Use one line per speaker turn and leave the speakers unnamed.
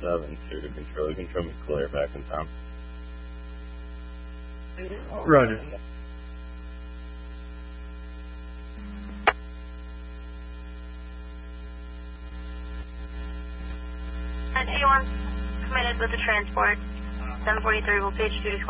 7 to control. You can trim me clear back in town.
Roger.
Anyone committed with the transport. 743 will page 2 to